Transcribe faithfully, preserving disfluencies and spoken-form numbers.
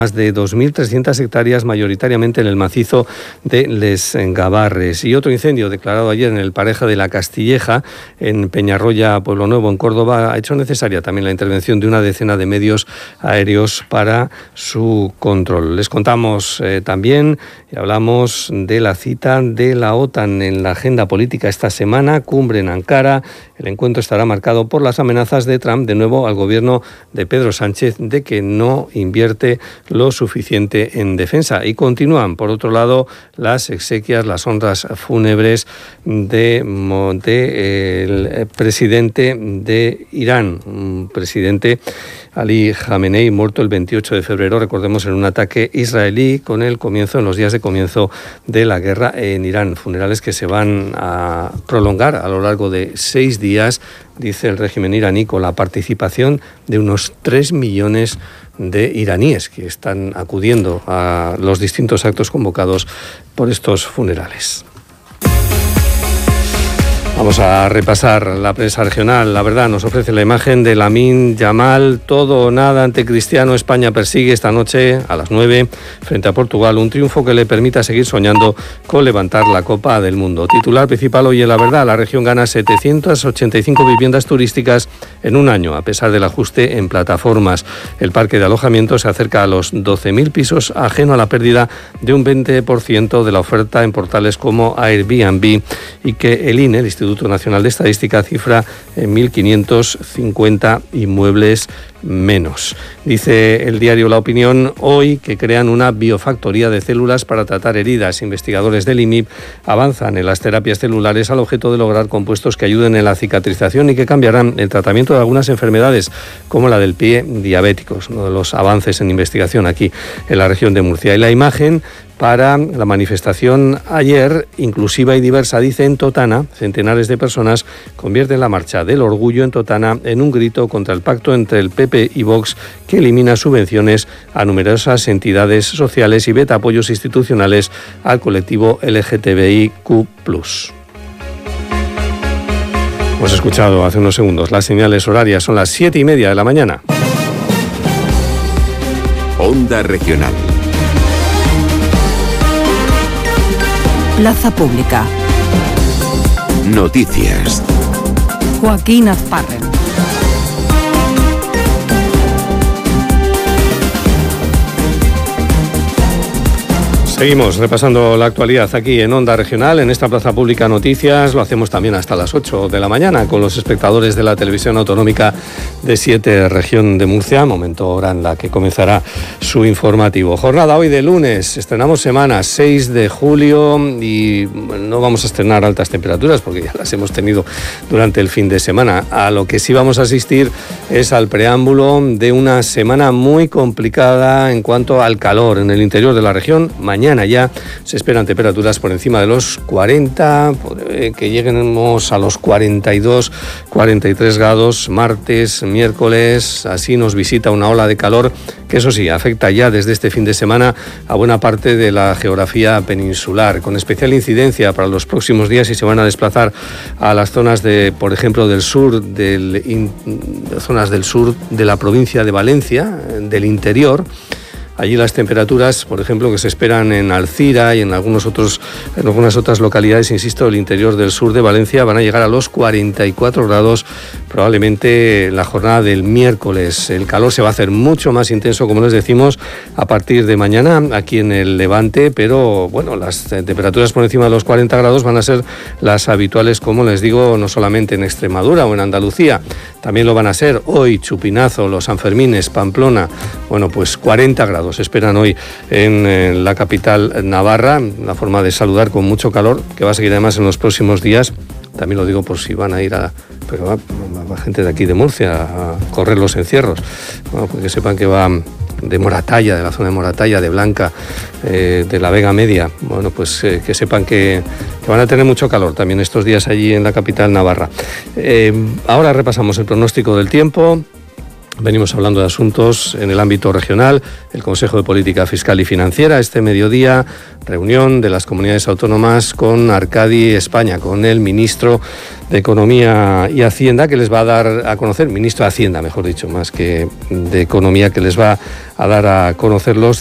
más de dos mil trescientas hectáreas, mayoritariamente en el macizo de Les Gabarres. Y otro incendio declarado ayer en el Pareja de la Castilleja, en Peñarroya, Pueblo Nuevo, en Córdoba, ha hecho necesaria también la intervención de una decena de medios aéreos para su control. Les contamos eh, también y hablamos de la cita de la OTAN en la agenda política esta semana, cumbre en Ankara. El encuentro estará marcado por las amenazas de Trump de nuevo al gobierno de Pedro Sánchez de que no invierte lo suficiente en defensa. Y continúan, por otro lado, las exequias, las honras fúnebres de, de el presidente de Irán, un presidente Ali Jamenei, muerto el veintiocho de febrero, recordemos, en un ataque israelí con el comienzo, en los días de comienzo de la guerra en Irán. Funerales que se van a prolongar a lo largo de seis días, dice el régimen iraní, con la participación de unos tres millones de iraníes que están acudiendo a los distintos actos convocados por estos funerales. Vamos a repasar la prensa regional. La Verdad nos ofrece la imagen de Lamine Yamal. Todo o nada ante Cristiano. España persigue esta noche a las nueve frente a Portugal un triunfo que le permita seguir soñando con levantar la Copa del Mundo. Titular principal hoy en La Verdad. La región gana setecientas ochenta y cinco viviendas turísticas en un año, a pesar del ajuste en plataformas. El parque de alojamiento se acerca a los doce mil pisos, ajeno a la pérdida de un veinte por ciento de la oferta en portales como Airbnb, y que el I N E, el Instituto Nacional de Estadística, cifra en mil quinientos cincuenta inmuebles menos. Dice el diario La Opinión hoy que crean una biofactoría de células para tratar heridas. Investigadores del I M I P avanzan en las terapias celulares al objeto de lograr compuestos que ayuden en la cicatrización y que cambiarán el tratamiento de algunas enfermedades como la del pie diabéticos. Uno de los avances en investigación aquí en la región de Murcia. Y la imagen para la manifestación ayer, inclusiva y diversa, dice, en Totana. Centenares de personas convierten la marcha del orgullo en Totana en un grito contra el pacto entre el P P y Vox, que elimina subvenciones a numerosas entidades sociales y veta apoyos institucionales al colectivo L G T B I Q plus. Hemos escuchado hace unos segundos las señales horarias, son las siete y media de la mañana. Onda Regional. Plaza Pública. Noticias. Joaquín Azparren. Seguimos repasando la actualidad aquí en Onda Regional, en esta Plaza Pública Noticias. Lo hacemos también hasta las ocho de la mañana con los espectadores de la televisión autonómica de siete, región de Murcia, momento hora en la que comenzará su informativo. Jornada hoy de lunes, estrenamos semana seis de julio y no vamos a estrenar altas temperaturas porque ya las hemos tenido durante el fin de semana. A lo que sí vamos a asistir es al preámbulo de una semana muy complicada en cuanto al calor en el interior de la región. Mañana ya se esperan temperaturas por encima de los cuarenta, que lleguemos a los cuarenta y dos, cuarenta y tres grados. Martes, miércoles, así nos visita una ola de calor que, eso sí, afecta ya desde este fin de semana a buena parte de la geografía peninsular, con especial incidencia para los próximos días y se van a desplazar a las zonas de, por ejemplo, del sur, del, in, zonas del sur de la provincia de Valencia, del interior. Allí las temperaturas, por ejemplo, que se esperan en Alcira y en algunos otros, en algunas otras localidades, insisto, del interior del sur de Valencia, van a llegar a los cuarenta y cuatro grados probablemente en la jornada del miércoles. El calor se va a hacer mucho más intenso, como les decimos, a partir de mañana aquí en el Levante, pero bueno, las temperaturas por encima de los cuarenta grados van a ser las habituales, como les digo, no solamente en Extremadura o en Andalucía, también lo van a ser hoy Chupinazo, Los Sanfermines, Pamplona. Bueno, pues cuarenta grados se esperan hoy en, en la capital navarra, una forma de saludar con mucho calor que va a seguir además en los próximos días. También lo digo por si van a ir a, pero va, va gente de aquí de Murcia a correr los encierros, bueno, porque sepan que va de Moratalla, de la zona de Moratalla, de Blanca, eh, de la Vega Media. Bueno, pues eh, que sepan que, que van a tener mucho calor también estos días allí en la capital navarra. Eh, ahora repasamos el pronóstico del tiempo. Venimos hablando de asuntos en el ámbito regional, el Consejo de Política Fiscal y Financiera, este mediodía, reunión de las comunidades autónomas con Arcadi España, con el ministro de Economía y Hacienda, que les va a dar a conocer, ministro de Hacienda, mejor dicho, más que de Economía, que les va a dar a conocer los